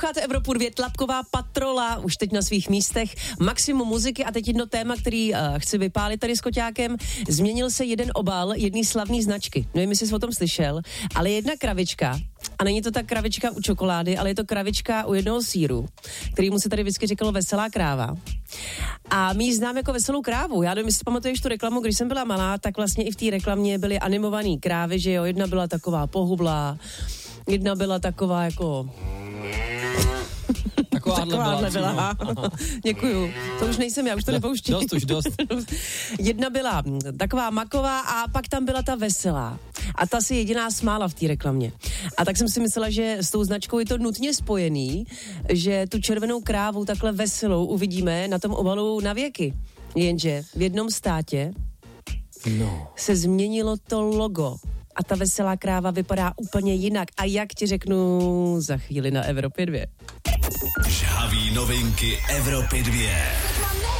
Posloucháte Evropu 2, Tlapková patrola, už teď na svých místech, maximum muziky a teď jedno téma, který chci vypálit tady s Koťákem. Změnil se jeden obal jedné slavné značky. Nevím, jestli jsi o tom slyšel, ale jedna kravička, a není to ta kravička u čokolády, ale je to kravička u jednoho sýru, kterýmu se tady vždycky říkalo Veselá kráva. A my ji znám jako Veselou krávu. Já nevím, jestli pamatuješ tu reklamu, když jsem byla malá, tak vlastně i v té reklamě byly animované krávy, že jo, jedna byla taková pohublá, jedna byla taková jako... Takováhle byla. Děkuju. To už nejsem já, už to nepouštím. Dost. Jedna byla taková maková a pak tam byla ta veselá. A ta si jediná smála v té reklamě. A tak jsem si myslela, že s tou značkou je to nutně spojený, že tu červenou krávu takhle veselou uvidíme na tom obalu na věky. Jenže v jednom státě se změnilo to logo. A ta Veselá kráva vypadá úplně jinak. A jak ti řeknu za chvíli na Evropě 2. Žhavý novinky Evropy 2.